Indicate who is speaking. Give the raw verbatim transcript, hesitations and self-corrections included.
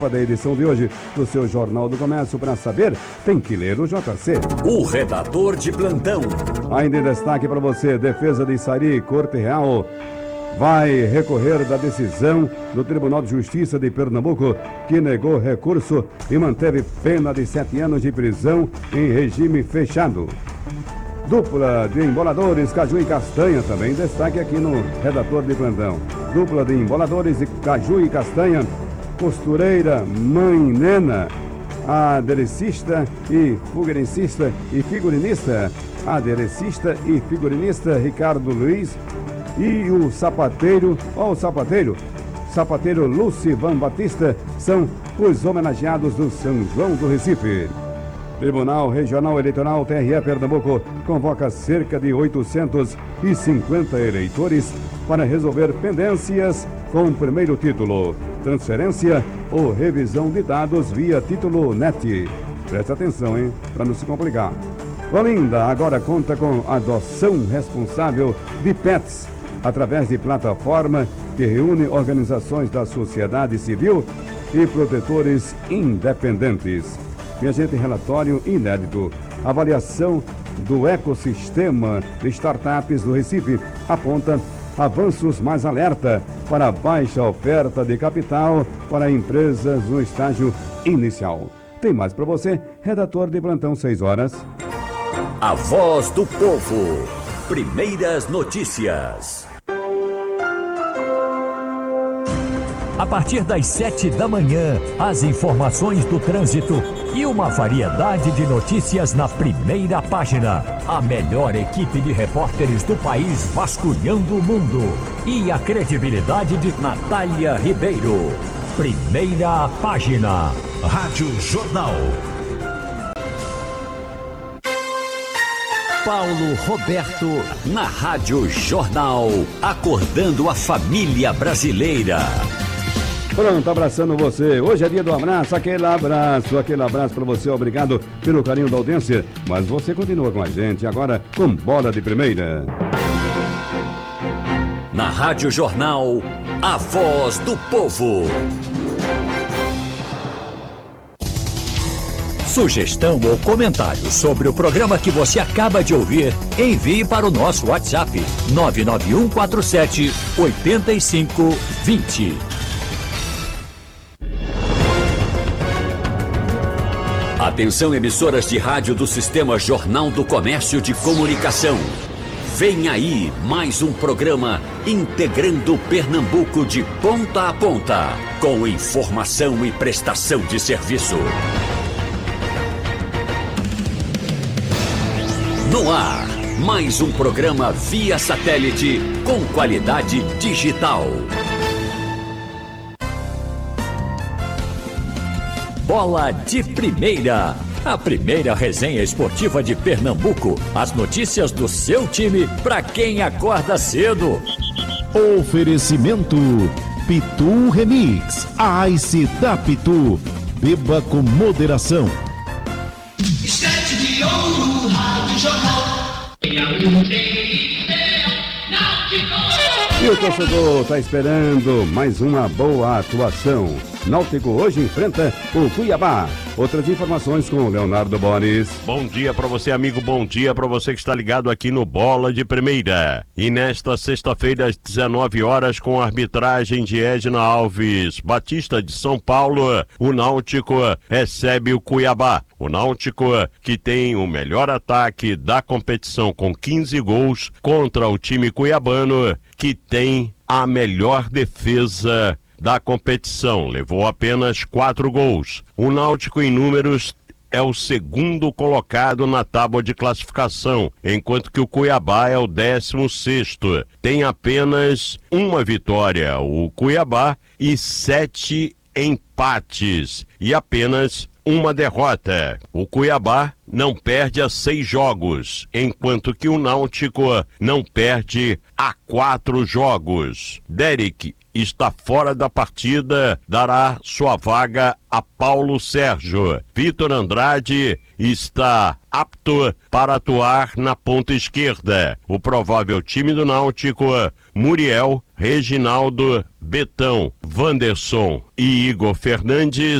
Speaker 1: Da edição de hoje do seu Jornal do Comércio. Para saber, tem que ler o J C.
Speaker 2: O redator de plantão.
Speaker 1: Ainda em destaque para você, defesa de Sari, Corte Real vai recorrer da decisão do Tribunal de Justiça de Pernambuco, que negou recurso e manteve pena de sete anos de prisão em regime fechado. Dupla de emboladores, Caju e Castanha, também destaque aqui no redator de plantão. Dupla de emboladores de Caju e Castanha, costureira Mãe Nena, aderecista e figurinista e figurinista, aderecista e figurinista Ricardo Luiz e o sapateiro, ó o sapateiro, sapateiro Lucivan Batista são os homenageados do São João do Recife. Tribunal Regional Eleitoral T R E Pernambuco convoca cerca de oitocentos e cinquenta eleitores para resolver pendências com o primeiro título, transferência ou revisão de dados via título N E T. Preste atenção, hein, para não se complicar. Olinda agora conta com adoção responsável de pets, através de plataforma que reúne organizações da sociedade civil e protetores independentes. Minha gente, relatório inédito. Avaliação do ecossistema de startups do Recife aponta avanços, mais alerta para baixa oferta de capital para empresas no estágio inicial. Tem mais para você, redator de plantão, seis horas.
Speaker 2: A voz do povo. Primeiras notícias. A partir das sete da manhã, as informações do trânsito e uma variedade de notícias na primeira página. A melhor equipe de repórteres do país vasculhando o mundo. E a credibilidade de Natália Ribeiro. Primeira página. Rádio Jornal. Paulo Roberto, na Rádio Jornal. Acordando a família brasileira.
Speaker 1: Pronto, abraçando você. Hoje é dia do abraço, aquele abraço, aquele abraço para você. Obrigado pelo carinho da audiência. Mas você continua com a gente agora com Bola de Primeira.
Speaker 2: Na Rádio Jornal, a voz do povo. Sugestão ou comentário sobre o programa que você acaba de ouvir, envie para o nosso WhatsApp nove nove um quatro sete oito cinco dois zero. Atenção, emissoras de rádio do Sistema Jornal do Comércio de Comunicação. Vem aí mais um programa integrando Pernambuco de ponta a ponta, com informação e prestação de serviço. No ar, mais um programa via satélite com qualidade digital. Bola de Primeira, a primeira resenha esportiva de Pernambuco. As notícias do seu time para quem acorda cedo.
Speaker 3: Oferecimento Pitu Remix, a Ice da Pitu. Beba com moderação.
Speaker 4: Sete de ouro, Rádio Jornal.
Speaker 1: E o torcedor está esperando mais uma boa atuação. Náutico hoje enfrenta o Cuiabá. Outras informações com o Leonardo Boris.
Speaker 5: Bom dia para você, amigo. Bom dia para você que está ligado aqui no Bola de Primeira. E nesta sexta-feira, às dezenove horas, com a arbitragem de Edna Alves Batista de São Paulo, o Náutico recebe o Cuiabá. O Náutico, que tem o melhor ataque da competição com quinze gols, contra o time cuiabano, que tem a melhor defesa da competição, levou apenas quatro gols. O Náutico em números é o segundo colocado na tábua de classificação, enquanto que o Cuiabá é o décimo sexto. Tem apenas uma vitória, o Cuiabá, e sete empates, e apenas uma derrota. O Cuiabá não perde a seis jogos, enquanto que o Náutico não perde a quatro jogos. Derek está fora da partida, dará sua vaga a Paulo Sérgio. Vitor Andrade está apto para atuar na ponta esquerda. O provável time do Náutico: Muriel, Reginaldo, Betão, Wanderson e Igor Fernandes.